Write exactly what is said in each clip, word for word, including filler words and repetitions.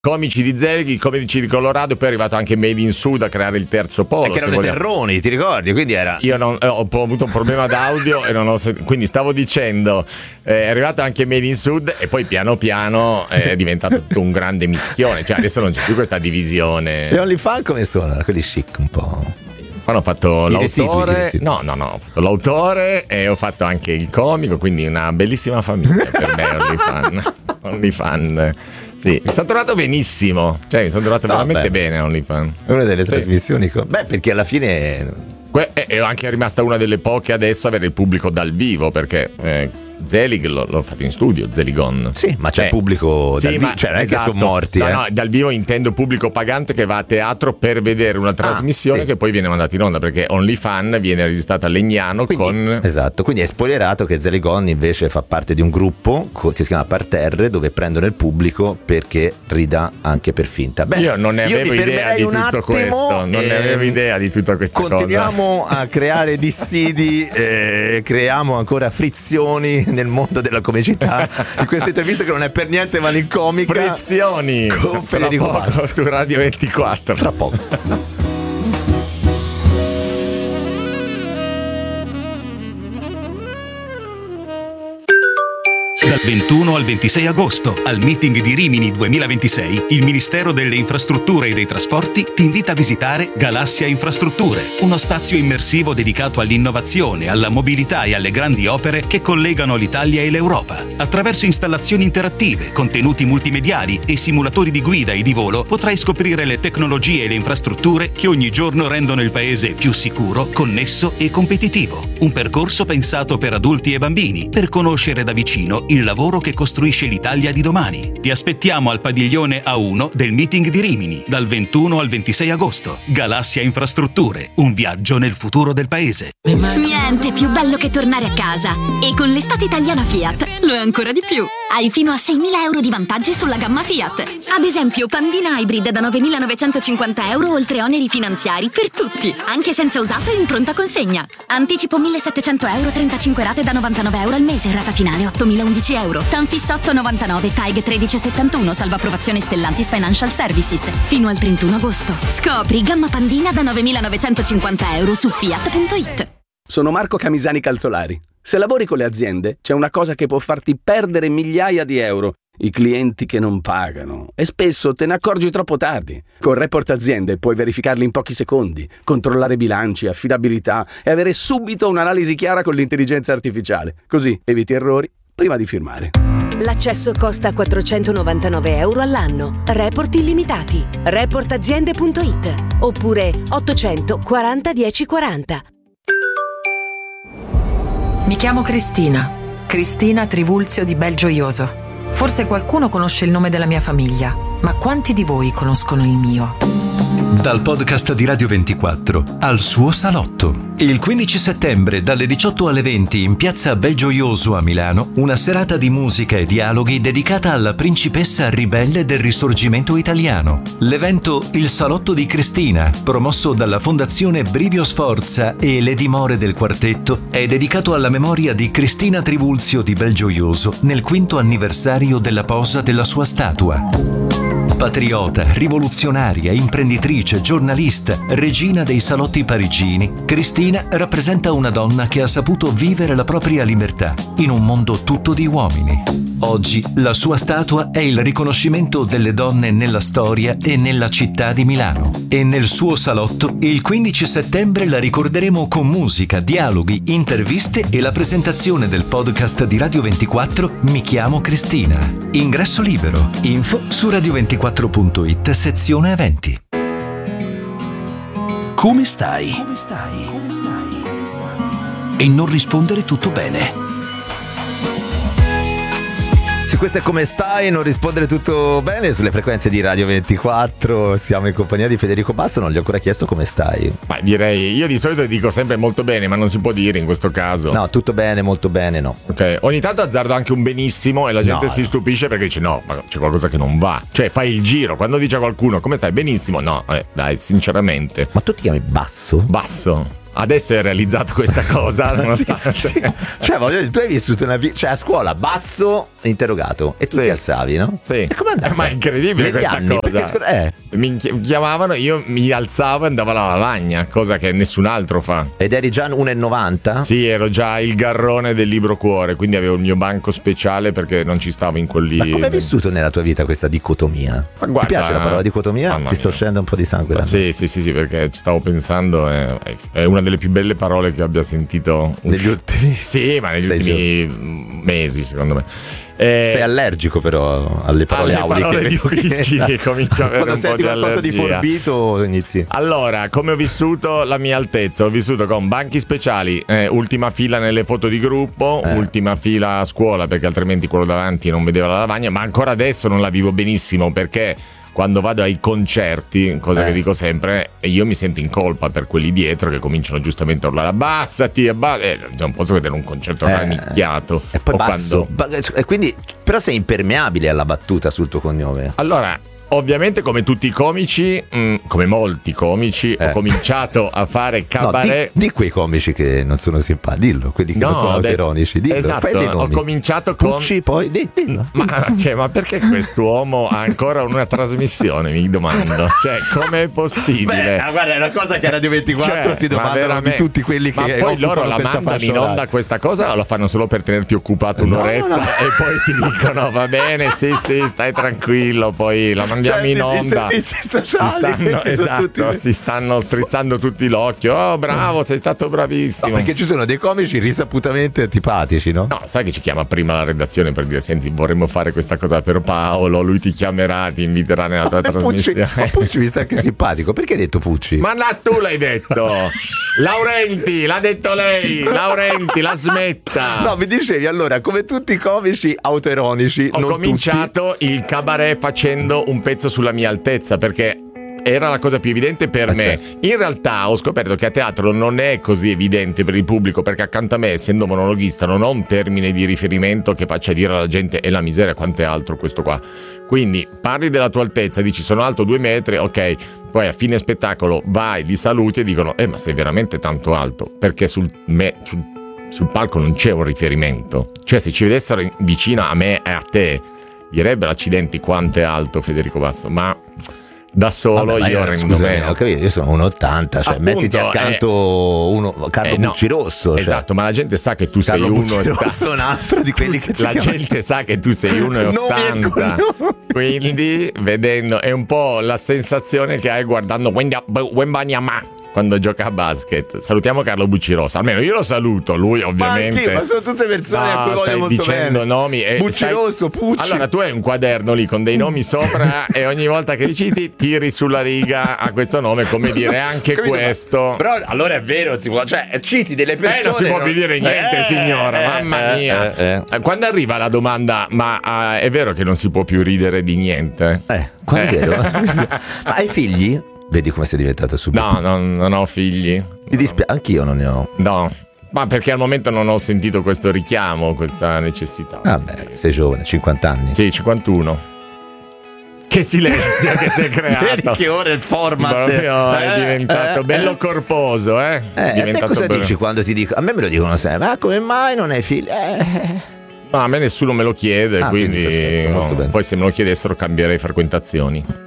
comici di Zelig, i comici di Colorado, e poi è arrivato anche Made in Sud a creare il terzo polo. E che erano dei terroni, ti ricordi? Quindi era... Io non, eh, ho avuto un problema d'audio e non ho sentito, quindi stavo dicendo eh, è arrivato anche Made in Sud e poi piano piano è diventato tutto un grande mischione, cioè adesso non c'è più questa divisione. E OnlyFans come sono? Quelli chic un po'. Quando ho fatto I l'autore, residui, residui. no, no, no, ho fatto l'autore e ho fatto anche il comico, quindi una bellissima famiglia per me, OnlyFans. OnlyFans. Sì, mi sono trovato benissimo, cioè mi sono trovato No, veramente beh. bene a OnlyFans. È una delle Sì. trasmissioni. Co- Beh, perché alla fine. Que- È anche rimasta una delle poche adesso a avere il pubblico dal vivo, perché eh, Zelig l'ho, l'ho fatto in studio, Zeligon. Sì, ma c'è Eh, pubblico sì, dal vivo, ma- cioè non è esatto. che sono morti. No, eh. no, dal vivo intendo pubblico pagante che va a teatro per vedere una trasmissione sì. che poi viene mandata in onda, perché OnlyFans viene registrata a Legnano. Quindi, con... esatto, quindi è spoilerato che Zeligon invece fa parte di un gruppo co- che si chiama Parterre, dove prendono il pubblico perché rida anche per finta. Beh, io non ne io avevo mi idea fermerei di un tutto attimo, questo, non ne ehm, avevo idea di tutta questa cosa. Continuiamo a creare dissidi, eh, creiamo ancora frizioni nel mondo della comicità in questa intervista che non è per niente malincomica. Frizioni con tra Federico poco Basso. su Radio ventiquattro. Tra poco. Dal ventuno al ventisei agosto, al meeting di Rimini duemilaventisei, il Ministero delle Infrastrutture e dei Trasporti ti invita a visitare Galassia Infrastrutture, uno spazio immersivo dedicato all'innovazione, alla mobilità e alle grandi opere che collegano l'Italia e l'Europa. Attraverso installazioni interattive, contenuti multimediali e simulatori di guida e di volo, potrai scoprire le tecnologie e le infrastrutture che ogni giorno rendono il paese più sicuro, connesso e competitivo. Un percorso pensato per adulti e bambini, per conoscere da vicino il lavoro che costruisce l'Italia di domani. Ti aspettiamo al padiglione A uno del meeting di Rimini, dal ventuno al ventisei agosto. Galassia Infrastrutture, un viaggio nel futuro del paese. Niente più bello che tornare a casa. E con l'estate italiana Fiat lo è ancora di più. Hai fino a seimila euro di vantaggi sulla gamma Fiat. Ad esempio, Pandina Hybrid da novemilanovecentocinquanta euro oltre oneri finanziari per tutti, anche senza usato e in pronta consegna. Anticipo millesettecento euro, trentacinque rate da novantanove euro al mese, rata finale ottomilaundici euro. Tanfis otto novantanove, T A G tredici settantuno, salva approvazione Stellantis Financial Services. Fino al trentuno agosto. Scopri gamma Pandina da novemilanovecentocinquanta euro su fiat punto it. Sono Marco Camisani Calzolari. Se lavori con le aziende, c'è una cosa che può farti perdere migliaia di euro. I clienti che non pagano. E spesso te ne accorgi troppo tardi. Con Report Aziende puoi verificarli in pochi secondi, controllare bilanci, affidabilità e avere subito un'analisi chiara con l'intelligenza artificiale. Così eviti errori prima di firmare. L'accesso costa quattrocentonovantanove euro all'anno. Report illimitati. report aziende punto it oppure ottocento quaranta dieci quaranta. Mi chiamo Cristina, Cristina Trivulzio di Belgioioso. Forse qualcuno conosce il nome della mia famiglia, ma quanti di voi conoscono il mio? Dal podcast di Radio ventiquattro al suo salotto. Il quindici settembre dalle diciotto alle venti in piazza Belgioioso a Milano, una serata di musica e dialoghi dedicata alla principessa ribelle del risorgimento italiano. L'evento Il Salotto di Cristina, promosso dalla Fondazione Brivio Sforza e le dimore del quartetto, è dedicato alla memoria di Cristina Trivulzio di Belgioioso nel quinto anniversario della posa della sua statua. Patriota, rivoluzionaria, imprenditrice, giornalista, regina dei salotti parigini, Cristina rappresenta una donna che ha saputo vivere la propria libertà in un mondo tutto di uomini. Oggi la sua statua è il riconoscimento delle donne nella storia e nella città di Milano. E nel suo salotto il quindici settembre la ricorderemo con musica, dialoghi, interviste e la presentazione del podcast di Radio ventiquattro Mi chiamo Cristina. Ingresso libero. Info su radio ventiquattro punto it sezione eventi. Come stai? Come stai? Come stai? Come stai? E non rispondere tutto bene. Se questo è Come stai, non rispondere tutto bene sulle frequenze di Radio ventiquattro. Siamo in compagnia di Federico Basso. Non gli ho ancora chiesto come stai. Ma direi, io di solito dico sempre molto bene, ma non si può dire in questo caso. No, tutto bene, molto bene, no. Ok, ogni tanto azzardo anche un benissimo e la gente No, si no. stupisce perché dice no, ma c'è qualcosa che non va. Cioè fai il giro, quando dice a qualcuno come stai benissimo, no, eh, dai, sinceramente. Ma tu ti chiami Basso? Basso. Adesso hai realizzato questa cosa, nonostante. Sì, sì. Cioè, voglio dire, tu hai vissuto una vita, cioè a scuola basso interrogato e tu Sì. ti alzavi, no? Sì. E com'è andata? Ma è incredibile Negli questa anni, cosa. perché, eh. Mi chi- chiamavano, io mi alzavo e andavo alla lavagna, cosa che nessun altro fa. Ed eri già uno e novanta? Sì, ero già il garrone del libro cuore, quindi avevo il mio banco speciale perché non ci stavo in quelli. Ma come hai vissuto nella tua vita questa dicotomia? Ma guarda, ti piace la parola dicotomia? mamma Ti sto mia. scendendo un po' di sangue da Sì, sì, sì, sì, perché ci stavo pensando, è, è una delle più belle parole che abbia sentito negli ultimi. Sì, ma negli Sei ultimi mesi, secondo me. Eh, Sei allergico però alle parole alle auliche. parole difficili, comincio a avere Quando un senti po' di qualcosa di allergia. forbito inizi. Allora, come ho vissuto la mia altezza? Ho vissuto con banchi speciali, eh, ultima fila nelle foto di gruppo, Eh. ultima fila a scuola perché altrimenti quello davanti non vedeva la lavagna, ma ancora adesso non la vivo benissimo perché quando vado ai concerti, cosa Eh. che dico sempre, io mi sento in colpa per quelli dietro che cominciano giustamente a urlare abbassati, abbassati. Eh, non posso vedere un concerto Eh. rannicchiato. E poi O basso. quando- Ba- E quindi, però sei impermeabile alla battuta sul tuo cognome. Allora, ovviamente come tutti i comici, mh, come molti comici, Eh. ho cominciato a fare No, cabaret. di, di quei comici che non sono simpatici, dillo, quelli che non sono ho detto- ironici, dillo, esatto, fai dei ho nomi. cominciato con Pucci, poi di- dillo. ma, cioè, ma perché quest'uomo ha ancora una trasmissione, mi domando. Cioè, com'è possibile? Beh, guarda, è una cosa che Radio ventiquattro Cioè, si ma domandano di veramente- tutti quelli che ma poi occupano loro la questa mandano fascia in onda oraria. questa cosa o lo fanno solo per tenerti occupato No, un'oretta no, no. e poi ti dicono va bene, sì sì, stai tranquillo, poi la mandiamo Cioè, in i- i onda. servizi sociali, Si stanno, questi sono esatto, tutti- si stanno strizzando tutti l'occhio. Oh, bravo, sei stato bravissimo. No, perché ci sono dei comici risaputamente antipatici, no? No, sai che ci chiama prima la redazione per dire senti, vorremmo fare questa cosa per Paolo, lui ti chiamerà, ti inviterà nella tua Ma Pucci, trasmissione. ma Pucci mi sta anche simpatico. Perché hai detto Pucci? Ma no, tu l'hai detto. Laurenti, l'ha detto lei. Laurenti, la smetta. No, mi dicevi allora, come tutti i comici autoironici, Ho non cominciato il cabaret facendo un pezzo sulla mia altezza perché era la cosa più evidente per Eh, me. certo. In realtà ho scoperto che a teatro non è così evidente per il pubblico perché accanto a me, essendo monologhista, non ho un termine di riferimento che faccia dire alla gente è la miseria, quanto è alto questo qua. Quindi parli della tua altezza, dici sono alto due metri, ok, poi a fine spettacolo vai, li saluti e dicono eh ma sei veramente tanto alto, perché sul, me, sul, sul palco non c'è un riferimento. Cioè se ci vedessero in- vicino a me e a te direbbero accidenti quanto è alto Federico Basso, ma da solo Vabbè, ma io rendo scusami, meno. ho capito, io sono uno e ottanta, cioè Appunto, mettiti accanto eh, uno Carlo eh, no. Bucci Rosso. cioè. Esatto, ma la gente sa che tu Carlo sei Bucci uno e Rosso è un altro di quelli che ci la chiamano. gente sa che tu sei uno e Nomi e ottanta. cognomi. Quindi vedendo è un po' la sensazione che hai guardando Wenda- Wembanyama quando gioca a basket. Salutiamo Carlo Bucci Rosso, almeno io lo saluto, lui Ma ovviamente. anche, ma sono tutte persone No, a cui voglio stai molto dicendo bene. nomi e Bucci sai- Rosso, Pucci. Allora tu hai un quaderno lì con dei nomi sopra e ogni volta che li citi tiri sulla riga a questo nome come dire anche Capito? questo. Però allora è vero, si può, cioè citi delle persone. Eh, non si può più dire niente, Eh, signora, eh, mamma eh, mia. eh, Eh, Quando arriva la domanda, ma ah, è vero che non si può più ridere di niente? Eh, quando è Eh. vero? Ma hai figli? Vedi come sei diventato subito. No, non, non ho figli. Ti dispiace, anch'io non ne ho. No, ma perché al momento non ho sentito questo richiamo, questa necessità. Vabbè, sei giovane, cinquanta anni. Sì, cinquantuno. Che silenzio che si è creato. Vedi che ora il format Proprio è eh, diventato eh, bello eh. corposo, eh? Eh, È a te diventato cosa bello. dici quando ti dico? A me me lo dicono sempre, ma come mai non hai figli? Eh. No, a me nessuno me lo chiede, Ah, quindi, quindi perfetto, no. molto bene. Poi se me lo chiedessero cambierei frequentazioni.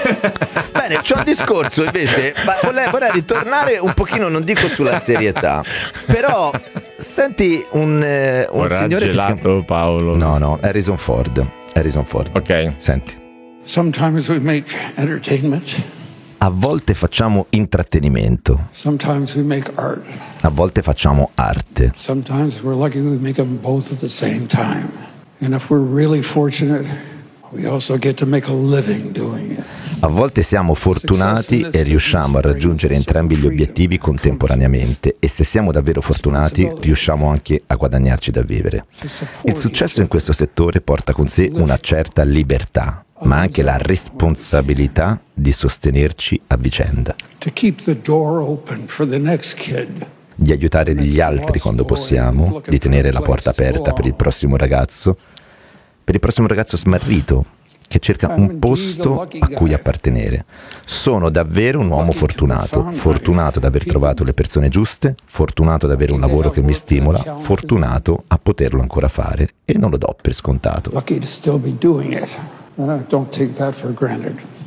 Bene, c'è un discorso invece, ma vorrei, vorrei ritornare un pochino, non dico sulla serietà, però senti un, eh, un Ora signore che si gelato chiama... Paolo. No, no, Harrison Ford. Harrison Ford. Ok. Senti, Sometimes we make entertainment, a volte facciamo intrattenimento, sometimes we make art, a volte facciamo arte. sometimes we're lucky we make them both at the same time. And if we're really fortunate, we also get to make a living doing it. A volte siamo fortunati e riusciamo a raggiungere entrambi gli obiettivi contemporaneamente e se siamo davvero fortunati riusciamo anche a guadagnarci da vivere. Il successo in questo settore porta con sé una certa libertà, ma anche la responsabilità di sostenerci a vicenda, To keep the door open for the next kid. di aiutare gli altri quando possiamo, di tenere la porta aperta per il prossimo ragazzo, per il prossimo ragazzo smarrito che cerca un posto a cui appartenere. Sono davvero un uomo fortunato, fortunato ad aver trovato le persone giuste, fortunato ad avere un lavoro che mi stimola, fortunato a poterlo ancora fare e non lo do per scontato. Lucky to still be doing it. And I don't take that for granted.